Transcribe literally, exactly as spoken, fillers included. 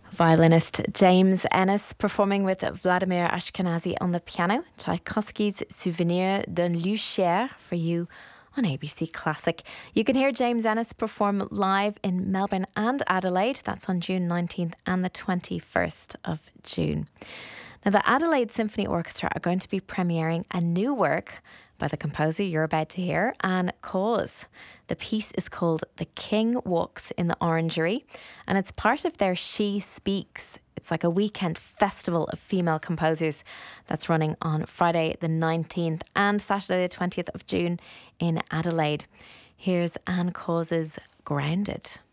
Violinist James Ennis performing with Vladimir Ashkenazy on the piano. Tchaikovsky's Souvenir d'un lieu cher for you on A B C Classic. You can hear James Ennis perform live in Melbourne and Adelaide. That's on June nineteenth and the twenty-first of June. Now, the Adelaide Symphony Orchestra are going to be premiering a new work by the composer you're about to hear, Anne Cause. The piece is called The King Walks in the Orangery, and it's part of their She Speaks. It's like a weekend festival of female composers that's running on Friday the nineteenth and Saturday the twentieth of June in Adelaide. Here's Anne Cause's Grounded.